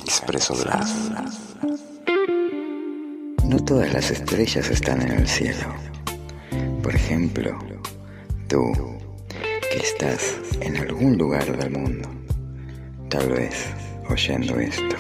Expreso Blas. No todas las estrellas están en el cielo. Por ejemplo, tú, que estás en algún lugar del mundo, tal vez oyendo esto,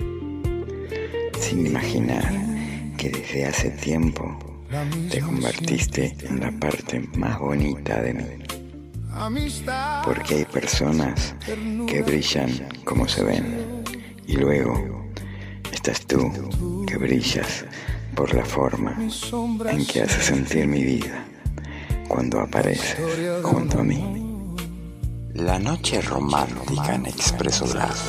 sin imaginar que desde hace tiempo te convertiste en la parte más bonita de mí. Porque hay personas que brillan como se ven, y luego estás tú que brillas por la forma en que haces sentir mi vida cuando apareces junto a mí. La noche romántica en Expreso Blas.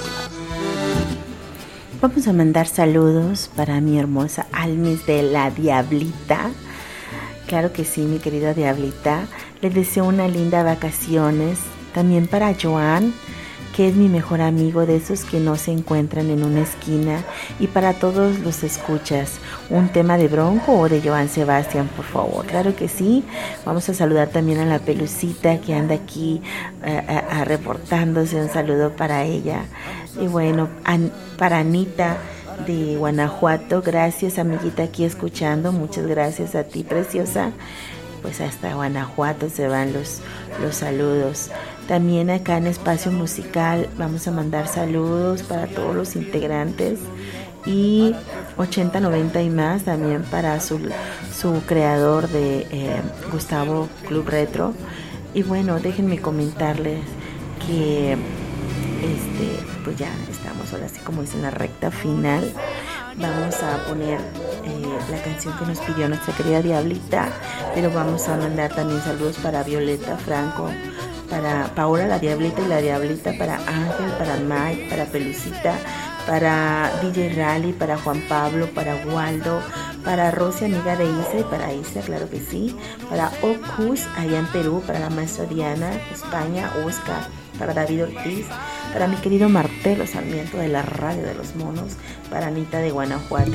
Vamos a mandar saludos para mi hermosa Almis de la Diablita. Claro que sí, mi querida Diablita. Les deseo una linda vacaciones. También para Joan, que es mi mejor amigo, de esos que no se encuentran en una esquina. Y para todos los escuchas, un tema de Bronco o de Joan Sebastián, por favor. Claro que sí. Vamos a saludar también a la Pelucita, que anda aquí reportándose. Un saludo para ella. Y bueno, para Anita de Guanajuato, gracias, amiguita, aquí escuchando. Muchas gracias a ti, preciosa. Pues hasta Guanajuato se van los saludos. También acá en Espacio Musical vamos a mandar saludos para todos los integrantes, y 80, 90 y más también para su creador de Gustavo Club Retro. Y bueno, déjenme comentarles que pues ya estamos ahora así como es en la recta final. Vamos a poner la canción que nos pidió nuestra querida Diablita, pero vamos a mandar también saludos para Violeta Franco, para Paola la Diablita y la Diablita, para Ángel, para Mike, para Pelucita, para DJ Rally, para Juan Pablo, para Waldo, para Rosy, amiga de Isa, y para Isa, claro que sí, para Ocus allá en Perú, para la maestra Diana, España, Oscar, para David Ortiz, para mi querido Martelo Sarmiento de la Radio de los Monos, para Anita de Guanajuato,